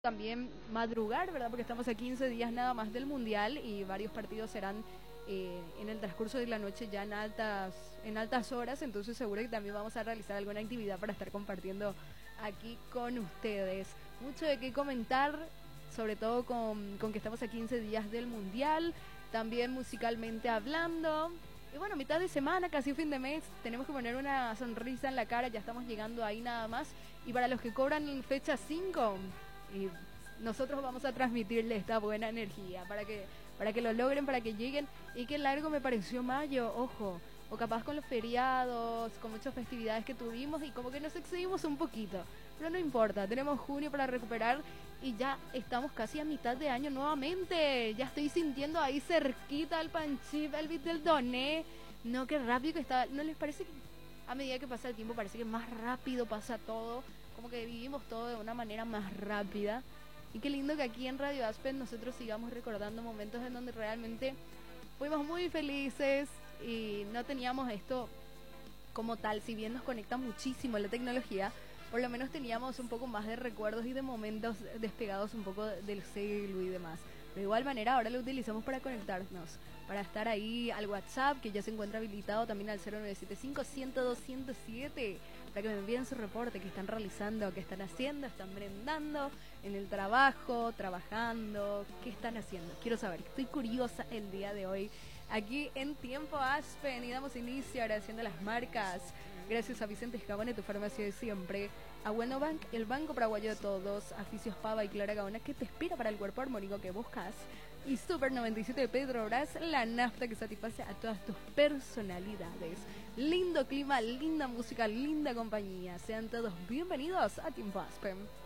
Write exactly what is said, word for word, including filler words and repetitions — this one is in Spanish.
También madrugar, ¿verdad? Porque estamos a quince días nada más del Mundial y varios partidos serán eh, en el transcurso de la noche ya en altas, en altas horas, entonces seguro que también vamos a realizar alguna actividad para estar compartiendo aquí con ustedes. Mucho de qué comentar, sobre todo con, con que estamos a quince días del Mundial, también musicalmente hablando. Y bueno, mitad de semana, casi fin de mes, tenemos que poner una sonrisa en la cara, ya estamos llegando ahí nada más. Y para los que cobran en fecha cinco, y nosotros vamos a transmitirle esta buena energía para que para que lo logren, para que lleguen. Y qué largo me pareció mayo, ojo, o capaz con los feriados, con muchas festividades que tuvimos y como que nos excedimos un poquito, pero no importa, tenemos junio para recuperar y ya estamos casi a mitad de año nuevamente. Ya estoy sintiendo ahí cerquita el Panchip, el Viteltoné. No, qué rápido que está. ¿No les parece que a medida que pasa el tiempo parece que más rápido pasa todo? Como que vivimos todo de una manera más rápida. Y qué lindo que aquí en Radio Aspen nosotros sigamos recordando momentos en donde realmente fuimos muy felices y no teníamos esto como tal. Si bien nos conecta muchísimo la tecnología, por lo menos teníamos un poco más de recuerdos y de momentos despegados un poco del celu y demás. De igual manera ahora lo utilizamos para conectarnos, para estar ahí al WhatsApp, que ya se encuentra habilitado también al cero nueve siete cinco, ciento dos, ciento siete, para que me envíen su reporte, qué están realizando, qué están haciendo, están brindando en el trabajo, trabajando, qué están haciendo. Quiero saber, estoy curiosa el día de hoy aquí en Tiempo Aspen y damos inicio agradeciendo las marcas. Gracias a Vicente Escabone, tu farmacia de siempre. A Bueno Bank, el banco paraguayo de todos. A Fisios Pava y Clara Gaona, que te espera para el cuerpo armónico que buscas. Y Super noventa y siete de Pedro Brás, la nafta que satisface a todas tus personalidades. Lindo clima, linda música, linda compañía. Sean todos bienvenidos a Tiempo Aspen.